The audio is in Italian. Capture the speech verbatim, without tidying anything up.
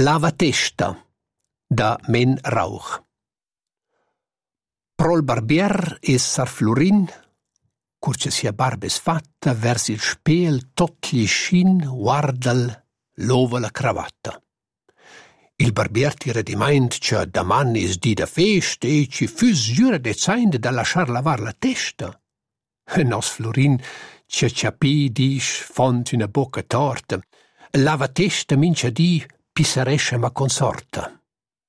Lavatesta da Men Rauch. Prol barbier e Sar Florin, curce sia barbes fatta, vers il spiel tot gli scin guardal lova la cravatta. Il barbier tira di mind che da man is di da fest e ci füs giura de zainde da lasciar lavar la testa. E nos Florin ce ciapi dis font una bocca torta. Lava testa mincia di pissaresce ma consorta.